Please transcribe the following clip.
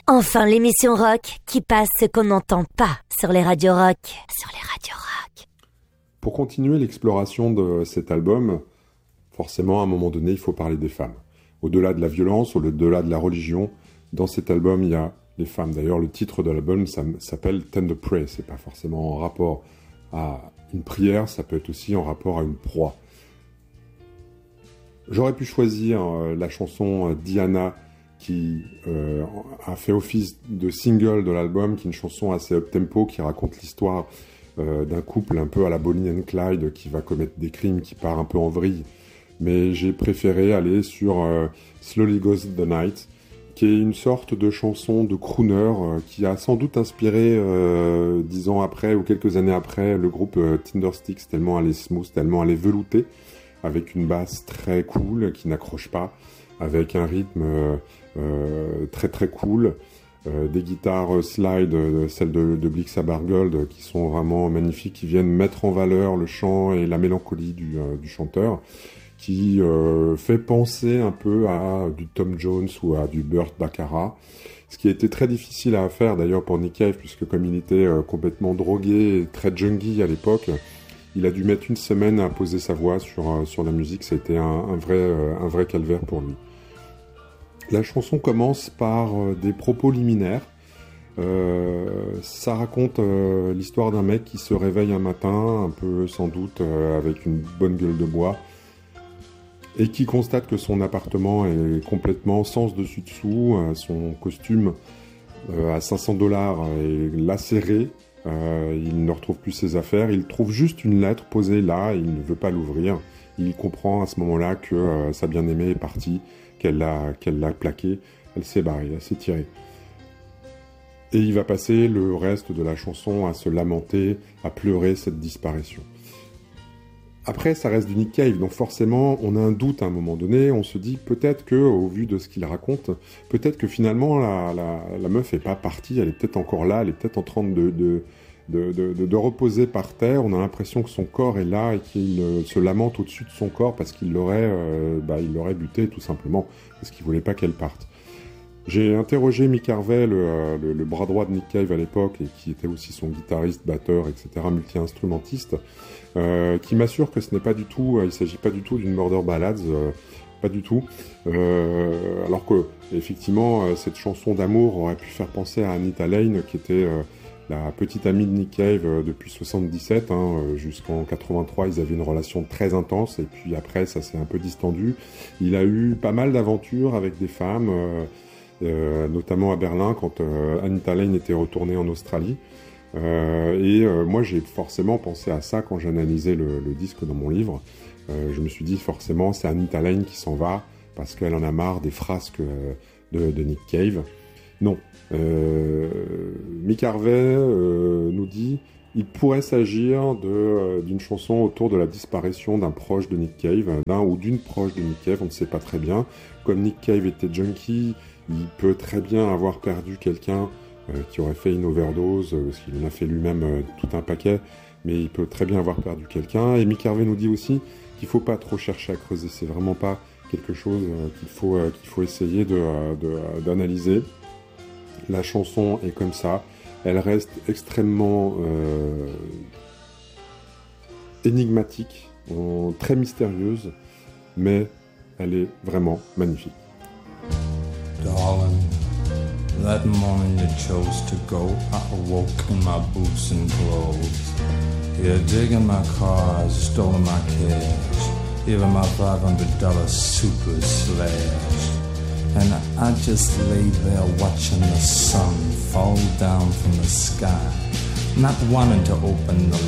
Enfin, l'émission rock qui passe ce qu'on n'entend pas sur les radios rock. Sur les radios rock. Pour continuer l'exploration de cet album, forcément, à un moment donné, il faut parler des femmes. Au-delà de la violence, au-delà de la religion, dans cet album, il y a les femmes. D'ailleurs, le titre de l'album s'appelle Tender Prey. C'est pas forcément en rapport à une prière, ça peut être aussi en rapport à une proie. J'aurais pu choisir la chanson Diana qui a fait office de single de l'album, qui est une chanson assez up-tempo qui raconte l'histoire d'un couple un peu à la Bonnie and Clyde qui va commettre des crimes, qui part un peu en vrille. Mais j'ai préféré aller sur Slowly Goes the Night, qui est une sorte de chanson de crooner qui a sans doute inspiré 10 ans après ou quelques années après le groupe Tindersticks, tellement elle est smooth, tellement elle est veloutée, avec une basse très cool qui n'accroche pas, avec un rythme très très cool, des guitares slide, celles de Blixa Bargold, qui sont vraiment magnifiques, qui viennent mettre en valeur le chant et la mélancolie du chanteur, qui fait penser un peu à du Tom Jones ou à du Burt Bacharach, ce qui a été très difficile à faire d'ailleurs pour Nick Cave, puisque comme il était complètement drogué et très junkie à l'époque, il a dû mettre une semaine à poser sa voix sur la musique. C'était un vrai calvaire pour lui. La chanson commence par des propos liminaires. Ça raconte l'histoire d'un mec qui se réveille un matin, un peu sans doute avec une bonne gueule de bois, et qui constate que son appartement est complètement sans dessus-dessous, son costume à $500 est lacéré, il ne retrouve plus ses affaires, il trouve juste une lettre posée là, il ne veut pas l'ouvrir, il comprend à ce moment-là que sa bien-aimée est partie, qu'elle l'a plaquée, elle s'est barrée, elle s'est tirée. Et il va passer le reste de la chanson à se lamenter, à pleurer cette disparition. Après, ça reste du Nick Cave, donc forcément, on a un doute à un moment donné, on se dit peut-être que, au vu de ce qu'il raconte, peut-être que finalement, la meuf est pas partie, elle est peut-être encore là, elle est peut-être en train de reposer par terre, on a l'impression que son corps est là et qu'il se lamente au-dessus de son corps parce qu'il l'aurait buté tout simplement, parce qu'il voulait pas qu'elle parte. J'ai interrogé Mick Harvey, le bras droit de Nick Cave à l'époque, et qui était aussi son guitariste, batteur, etc., multi-instrumentiste, qui m'assure que ce n'est pas du tout, il s'agit pas du tout d'une murder ballads, pas du tout, alors que effectivement cette chanson d'amour aurait pu faire penser à Anita Lane, qui était la petite amie de Nick Cave depuis 77, jusqu'en 83, ils avaient une relation très intense, et puis après ça s'est un peu distendu. Il a eu pas mal d'aventures avec des femmes, notamment à Berlin quand Anita Lane était retournée en Australie. Moi j'ai forcément pensé à ça quand j'analysais le disque dans mon livre. Je me suis dit forcément c'est Anita Lane qui s'en va parce qu'elle en a marre des frasques de Nick Cave. Non. Mick Harvey nous dit il pourrait s'agir d'une chanson autour de la disparition d'un proche de Nick Cave, d'un ou d'une proche de Nick Cave, on ne sait pas très bien. Comme Nick Cave était junkie, il peut très bien avoir perdu quelqu'un qui aurait fait une overdose, parce qu'il en a fait lui-même tout un paquet, mais il peut très bien avoir perdu quelqu'un. Et Mick Harvey nous dit aussi qu'il ne faut pas trop chercher à creuser, c'est vraiment pas quelque chose qu'il faut essayer d'analyser. La chanson est comme ça, elle reste extrêmement énigmatique, très mystérieuse, mais elle est vraiment magnifique. Darling, that morning you chose to go, I awoke in my boots and clothes. You digging my cars, stolen my cash, even my $500 super slash. And I just lay there watching the sun fall down from the sky, not wanting to open the